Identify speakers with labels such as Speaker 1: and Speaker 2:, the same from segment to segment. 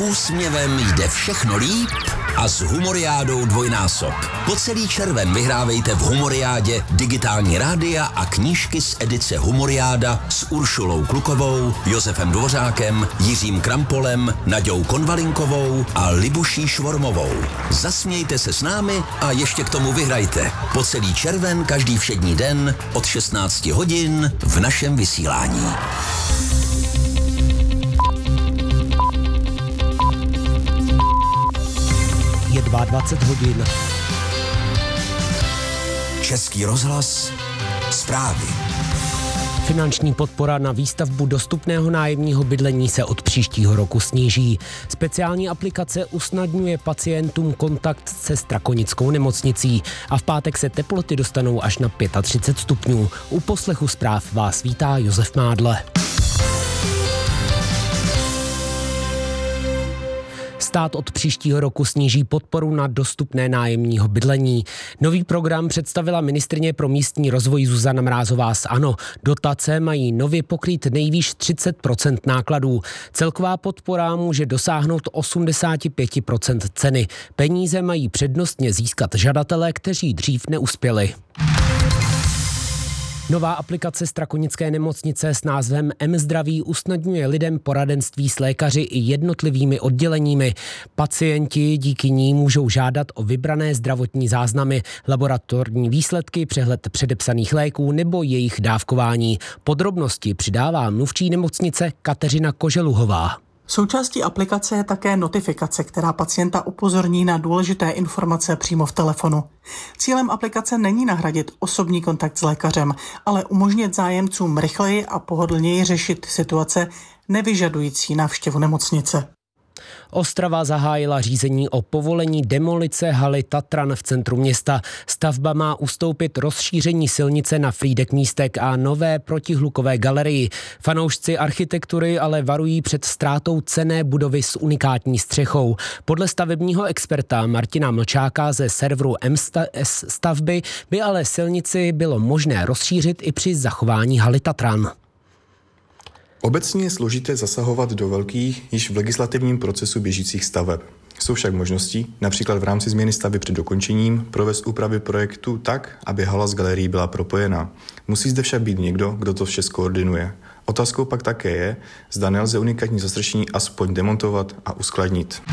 Speaker 1: úsměvem jde všechno líp a s Humoriádou dvojnásob. Po celý červen vyhrávejte v Humoriádě digitální rádia a knížky z edice Humoriáda s Uršulou Klukovou, Josefem Dvořákem, Jiřím Krampolem, Naďou Konvalinkovou a Libuší Švormovou. Zasmějte se s námi a ještě k tomu vyhrajte. Po celý červen každý všední den od 16 hodin v našem vysílání.
Speaker 2: Je 22 hodin.
Speaker 1: Český rozhlas, zprávy.
Speaker 2: Finanční podpora na výstavbu dostupného nájemního bydlení se od příštího roku sníží. Speciální aplikace usnadňuje pacientům kontakt se Strakonickou nemocnicí a v pátek se teploty dostanou až na 35 stupňů. U poslechu zpráv vás vítá Josef Mádle. Stát od příštího roku sníží podporu na dostupné nájemního bydlení. Nový program představila ministryně pro místní rozvoj Zuzana Mrázová z ANO. Dotace mají nově pokrýt nejvýš 30% nákladů. Celková podpora může dosáhnout 85% ceny. Peníze mají přednostně získat žadatelé, kteří dřív neuspěli. Nová aplikace Strakonické nemocnice s názvem mZdraví usnadňuje lidem poradenství s lékaři i jednotlivými odděleními. Pacienti díky ní můžou žádat o vybrané zdravotní záznamy, laboratorní výsledky, přehled předepsaných léků nebo jejich dávkování. Podrobnosti přidává mluvčí nemocnice Kateřina Koželuhová.
Speaker 3: Součástí aplikace je také notifikace, která pacienta upozorní na důležité informace přímo v telefonu. Cílem aplikace není nahradit osobní kontakt s lékařem, ale umožnit zájemcům rychleji a pohodlněji řešit situace nevyžadující návštěvu nemocnice.
Speaker 2: Ostrava zahájila řízení o povolení demolice haly Tatran v centru města. Stavba má ustoupit rozšíření silnice na Frýdek-Místek a nové protihlukové galerii. Fanoušci architektury ale varují před ztrátou cenné budovy s unikátní střechou. Podle stavebního experta Martina Mlčáka ze serveru stavby by ale silnici bylo možné rozšířit i při zachování haly Tatran.
Speaker 4: Obecně je složité zasahovat do velkých, již v legislativním procesu běžících staveb. Jsou však možnosti, například v rámci změny stavby před dokončením, provést úpravy projektu tak, aby hala s galerií byla propojena. Musí zde však být někdo, kdo to vše skoordinuje. Otázkou pak také je, zda nelze unikátní zastrešení aspoň demontovat a uskladnit.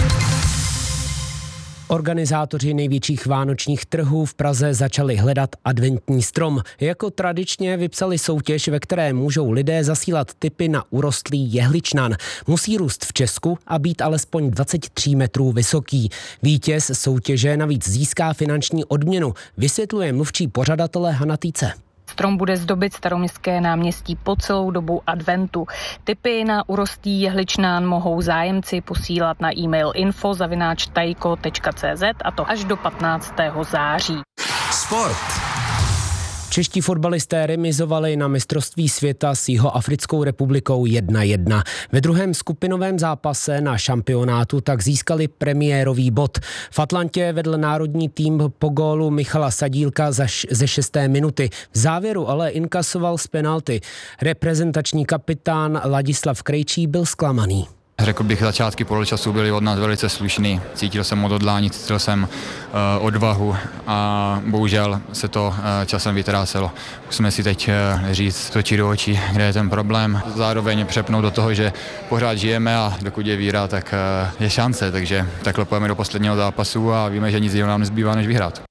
Speaker 2: Organizátoři největších vánočních trhů v Praze začali hledat adventní strom. Jako tradičně vypsali soutěž, ve které můžou lidé zasílat tipy na urostlý jehličnan. Musí růst v Česku a být alespoň 23 metrů vysoký. Vítěz soutěže navíc získá finanční odměnu, vysvětluje mluvčí pořadatele Hana Týce.
Speaker 5: Strom bude zdobit Staroměstské náměstí po celou dobu adventu. Tipy na urostlý jehličnán mohou zájemci posílat na e-mail info@tajko.cz a to až do 15. září.
Speaker 1: Sport.
Speaker 2: Čeští fotbalisté remizovali na mistrovství světa s Jihoafrickou republikou 1-1. Ve druhém skupinovém zápase na šampionátu tak získali premiérový bod. V Atlantě vedl národní tým po gólu Michala Sadílka ze 6. minuty. V závěru ale inkasoval z penalty. Reprezentační kapitán Ladislav Krejčí byl zklamaný.
Speaker 6: Řekl bych, začátky poločasu byly od nás velice slušný. Cítil jsem odhodlání, cítil jsem odvahu a bohužel se to časem vytrácelo. Musíme si teď říct z očí do očí, kde je ten problém. Zároveň přepnout do toho, že pořád žijeme a dokud je víra, tak je šance. Takže takhle pojeme do posledního zápasu a víme, že nic jiného nám nezbývá, než vyhrát.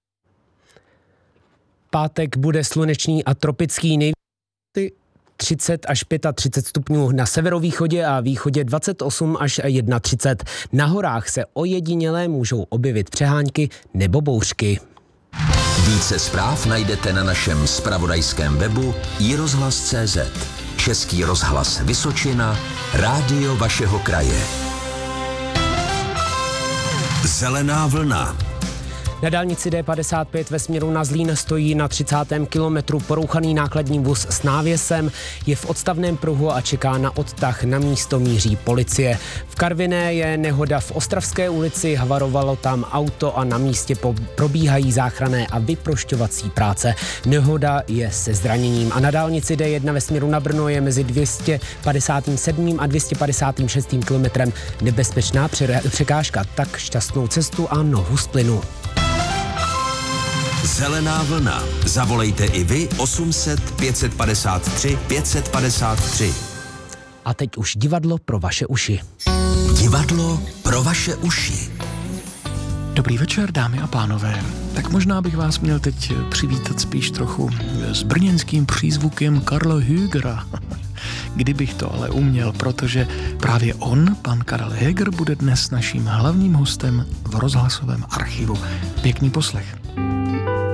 Speaker 2: Pátek bude slunečný a tropický, 30 až 35 stupňů na severovýchodě a východě 28 až 31. Na horách se ojedinělé můžou objevit přehánky nebo bouřky.
Speaker 1: Více zpráv najdete na našem zpravodajském webu iRozhlas.cz. Český rozhlas Vysočina, rádio vašeho kraje. Zelená vlna.
Speaker 2: Na dálnici D55 ve směru na Zlín stojí na 30. kilometru porouchaný nákladní vůz s návěsem, je v odstavném pruhu a čeká na odtah, na místo míří policie. V Karviné je nehoda v Ostravské ulici, havarovalo tam auto a na místě probíhají záchranné a vyprošťovací práce. Nehoda je se zraněním a na dálnici D1 ve směru na Brno je mezi 257. a 256. kilometrem nebezpečná překážka, tak šťastnou cestu a nohu z plynu.
Speaker 1: Zelená vlna. Zavolejte i vy 800 553 553.
Speaker 2: A teď už divadlo pro vaše uši.
Speaker 1: Divadlo pro vaše uši.
Speaker 7: Dobrý večer, dámy a pánové. Tak možná bych vás měl teď přivítat spíš trochu s brněnským přízvukem Karla Högera. Kdybych to ale uměl, protože právě on, pan Karel Höger, bude dnes naším hlavním hostem v rozhlasovém archivu. Pěkný poslech.